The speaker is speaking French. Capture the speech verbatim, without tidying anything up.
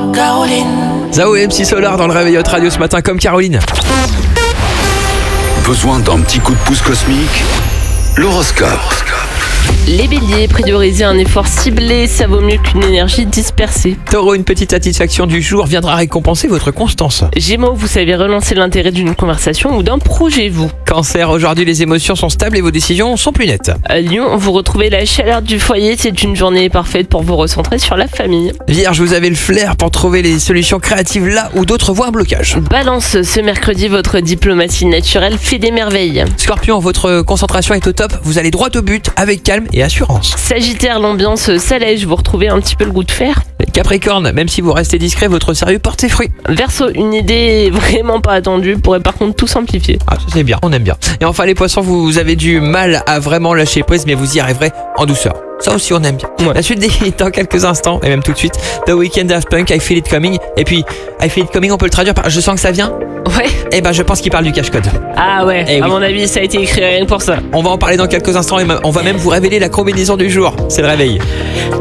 Caroline. Zao et M C Solar dans le réveil Hot Radio ce matin comme Caroline. Besoin d'un petit coup de pouce cosmique? L'horoscope. Les béliers, priorisez un effort ciblé, ça vaut mieux qu'une énergie dispersée. Taureau, une petite satisfaction du jour viendra récompenser votre constance. Gémeaux, vous savez relancer l'intérêt d'une conversation ou d'un projet, vous. Cancer, aujourd'hui les émotions sont stables et vos décisions sont plus nettes. Lion, vous retrouvez la chaleur du foyer, c'est une journée parfaite pour vous recentrer sur la famille. Vierge, vous avez le flair pour trouver les solutions créatives là où d'autres voient un blocage. Balance, ce mercredi, votre diplomatie naturelle fait des merveilles. Scorpion, votre concentration est au top, vous allez droit au but avec calme et assurance. Sagittaire, l'ambiance s'allège, vous retrouvez un petit peu le goût de fer. Capricorne, même si vous restez discret, votre sérieux porte ses fruits. Verseau, une idée vraiment pas attendue pourrait par contre tout simplifier. Ah, ça c'est bien, on aime bien. Et enfin les poissons, vous avez du mal à vraiment lâcher prise, mais vous y arriverez en douceur. Ça aussi on aime bien. Ouais. La suite des hits dans quelques instants, et même tout de suite. The Weeknd, Daft Punk, I Feel It Coming. Et puis, I Feel It Coming, on peut le traduire par je sens que ça vient. Ouais. Eh ben je pense qu'il parle du cache-code. Ah ouais, Eh à oui. mon avis ça a été écrit rien que pour ça. On va en parler dans quelques instants et on va même vous révéler la combinaison du jour. C'est le réveil.